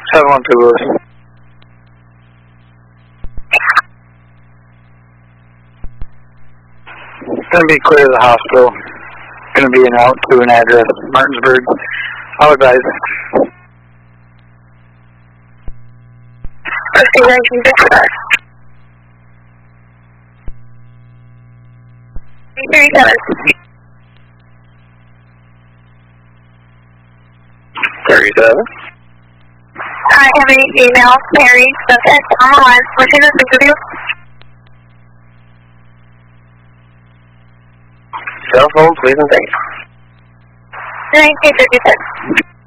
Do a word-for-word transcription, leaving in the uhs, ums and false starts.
seven one two Lewis. Gonna be clear to the hospital. Gonna be an out to an address, Martinsburg. I'll advise. Fifty nineteen dispatch. thirty-seven. thirty-seven. I have an email, Mary, subject on the line. What's your interview? Cell phone, please and thanks. nineteen fifty-six.